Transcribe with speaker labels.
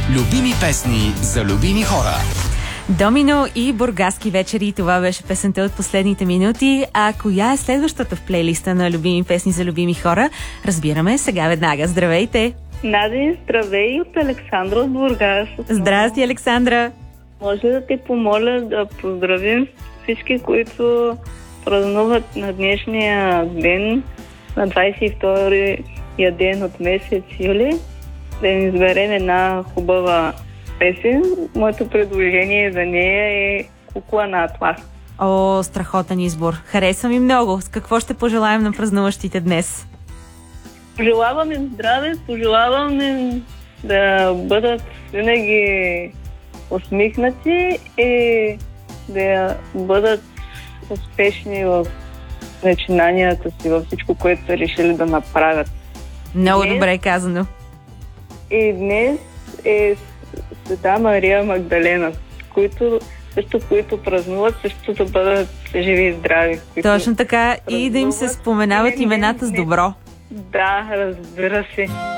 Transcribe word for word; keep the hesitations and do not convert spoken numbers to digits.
Speaker 1: Любими песни за любими хора.
Speaker 2: Домино и бургаски вечери. Това беше песента от последните минути. А коя е следващата в плейлиста на любими песни за любими хора? Разбираме сега веднага. Здравейте!
Speaker 3: Нади, здравей от Александра от Бургас.
Speaker 2: Здрасти, Александра! Може
Speaker 3: да те помоля да поздравим всички, които празнуват на днешния ден, на двадесет и втория ден от месец юли, да им изберем една хубава песен. Моето предложение за нея е Кукла на Атлас.
Speaker 2: О, страхотен избор. Хареса ми много. С какво ще пожелаем на празнуващите днес?
Speaker 3: Пожелавам им здраве, пожелавам им да бъдат винаги усмихнати и да бъдат успешни в начинанията си, във всичко, което са решили да направят.
Speaker 2: Много
Speaker 3: днес,
Speaker 2: добре казано.
Speaker 3: И днес е Света Мария Магдалена, които също, които празнуват, също да бъдат живи и здрави.
Speaker 2: Точно така, и да им се споменават имената с добро.
Speaker 3: Да, разбира се.